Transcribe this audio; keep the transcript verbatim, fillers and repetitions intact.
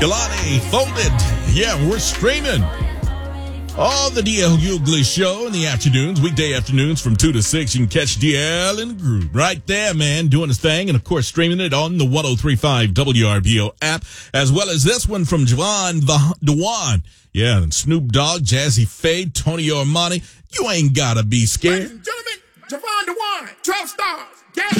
Galani, Folded. Yeah, we're streaming all the D L Hughley Show in the afternoons, weekday afternoons from two to six. You can catch D L in the groove right there, man, doing his thing. And, of course, streaming it on the one oh three point five W R B O app, as well as this one from Javon Dewan. Yeah, and Snoop Dogg, Jazzy Fade, Tony Armani. You ain't gotta be scared. Ladies and gentlemen, Javon Dewan, twelve stars. Gas